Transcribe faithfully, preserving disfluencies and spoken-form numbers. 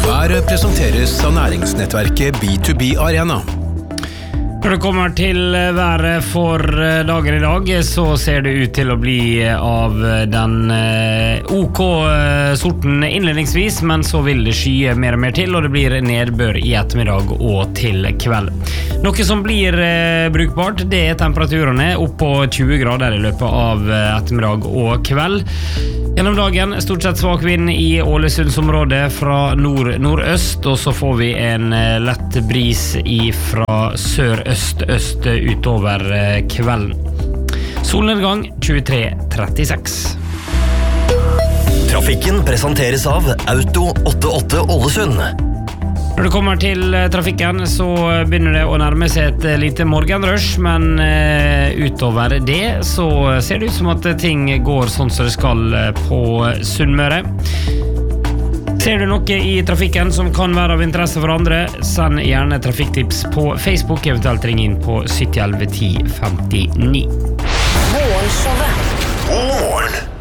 Været presenteres av næringsnettverket B to B Arena. Når det kommer til været for dagen i dag, så ser det ut til å bli av den OK sorten innledningsvis, men så vil det skye mer og mer til, og det blir nedbør i ettermiddag og til kveld. Noe som blir brukbart, det er temperaturene opp på tjue grader i løpet av ettermiddag og kveld. Gjennom dagen stort sett svak vind i Ålesundsområdet fra nord-nordøst, og så får vi en lett bris fra sør-øst-øst utover kvelden. Solnedgang tjuetre trettiseks. Trafikken presenteres av Auto åttiåtte Ålesund. Når det kommer til trafikken, så begynner det å nærme seg et lite morgenrush, men uh, utover det så ser det ut som at ting går sånn som det skal på Sunnmøre. Ser du noe i trafikken som kan være av interesse for andre, send gjerne trafikktips på Facebook, eventuelt ring inn på sytti elleve ti femtini. Morgenshowet. God morgen!